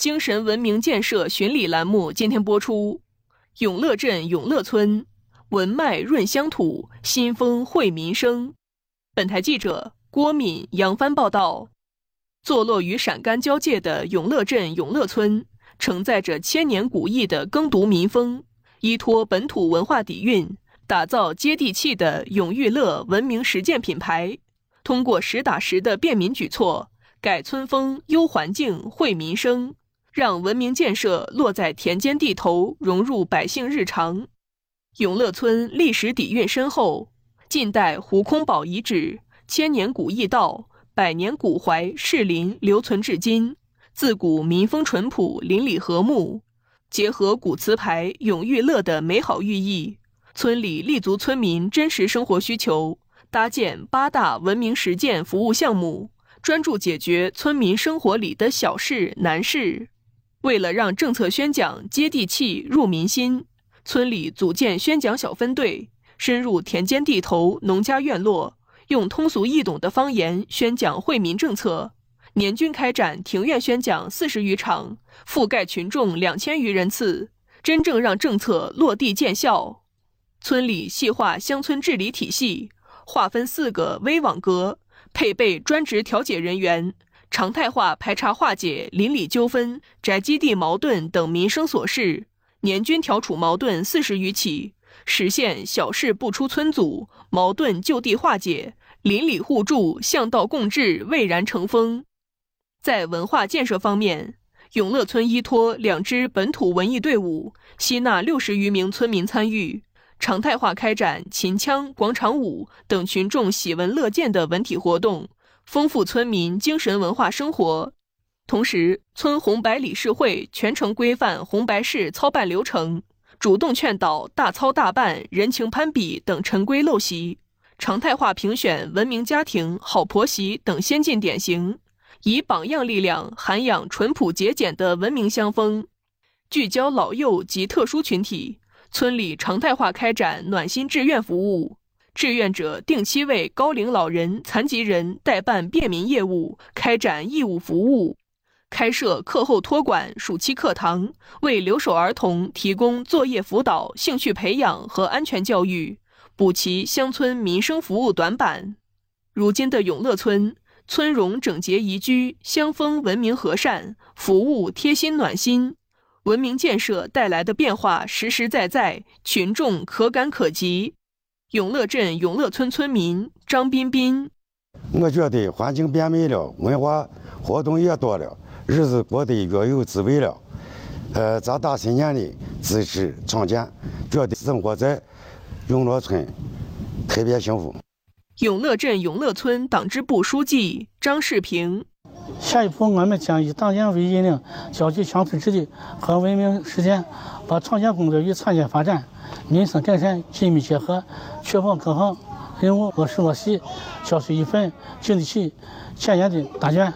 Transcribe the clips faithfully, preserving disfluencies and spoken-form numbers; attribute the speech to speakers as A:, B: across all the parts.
A: 精神文明建设巡礼栏目今天播出。永乐镇永乐村，文脉润乡土，新风惠民生。本台记者郭敏、杨帆报道。坐落于陕甘交界的永乐镇永乐村，承载着千年古意的耕读民风，依托本土文化底蕴，打造接地气的永育乐文明实践品牌。通过实打实的便民举措，改村风、优环境、惠民生，让文明建设落在田间地头，融入百姓日常。永乐村历史底蕴深厚，近代胡空堡遗址、千年古驿道、百年古槐士林留存至今，自古民风淳朴，邻里和睦。结合古词牌永育乐的美好寓意，村里立足村民真实生活需求，搭建八大文明实践服务项目，专注解决村民生活里的小事难事。为了让政策宣讲接地气入民心，村里组建宣讲小分队，深入田间地头、农家院落，用通俗易懂的方言宣讲惠民政策。年均开展庭院宣讲四十余场，覆盖群众两千余人次，真正让政策落地见效。村里细化乡村治理体系，划分四个危网格，配备专职调解人员，常态化排查化解邻里纠纷、宅基地矛盾等民生琐事，年均调处矛盾四十余起，实现小事不出村阻，矛盾就地化解，邻里互助，巷道共治，蔚然成风。在文化建设方面，永乐村依托两支本土文艺队伍，吸纳六十余名村民参与，常态化开展秦腔、广场舞等群众喜闻乐见的文体活动，丰富村民精神文化生活。同时，村红白理事会全程规范红白事操办流程，主动劝导大操大办、人情攀比等陈规陋习，常态化评选文明家庭、好婆媳等先进典型，以榜样力量涵养淳朴节俭的文明乡风。聚焦老幼及特殊群体，村里常态化开展暖心志愿服务，志愿者定期为高龄老人、残疾人代办便民业务，开展义务服务。开设课后托管、暑期课堂，为留守儿童提供作业辅导、兴趣培养和安全教育，补齐乡村民生服务短板。如今的永乐村，村容整洁宜居，乡风文明和善，服务贴心暖心，文明建设带来的变化实实在在，群众可感可及。永乐镇永乐村村民张彬彬：
B: 我觉得环境变美了，文化活动也多了，日子过得越有滋味了。呃，在大新年里支持创建，觉得生活在永乐村特别幸福。
A: 永乐镇永乐村党支部书记张世平：
C: 下一步，我们将以党建为引领，交集乡村治理和文明实践，把创建工作与产业发展、民生改善紧密结合，确保各项任务落实落细，交出一份经得起检验的答卷。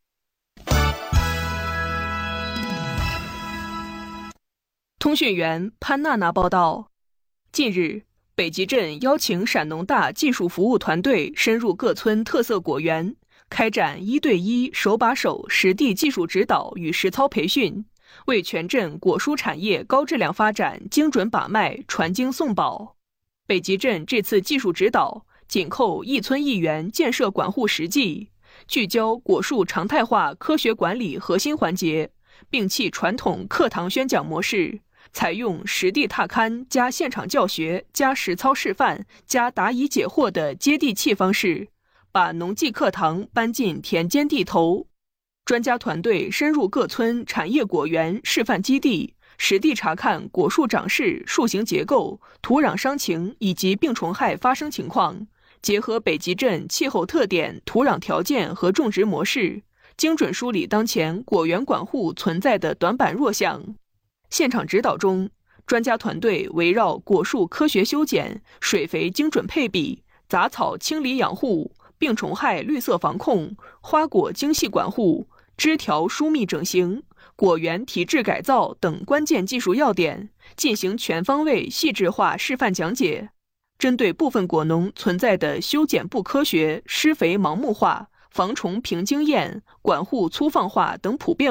A: 通讯员潘娜娜报道，近日，北极镇邀请陕农大技术服务团队深入各村特色果园，开展一对一、手把手实地技术指导与实操培训，为全镇果蔬产业高质量发展精准把脉、传经送宝。北极镇这次技术指导紧扣一村一园建设管护实际，聚焦果树常态化科学管理核心环节，摒弃传统课堂宣讲模式，采用实地踏勘加现场教学加实操示范加答疑解惑的接地气方式，把农技课堂搬进田间地头。专家团队深入各村产业果园示范基地，实地查看果树长势、树形结构、土壤伤情以及病虫害发生情况，结合北极镇气候特点、土壤条件和种植模式，精准梳理当前果园管护存在的短板弱项。现场指导中，专家团队围绕果树科学修剪、水肥精准配比、杂草清理养护、病虫害绿色防控、花果精细管护、枝条疏密整形、果园体质改造等关键技术要点，进行全方位细致化示范讲解。针对部分果农存在的修剪不科学、施肥盲目化、防虫凭经验、管护粗放化等普遍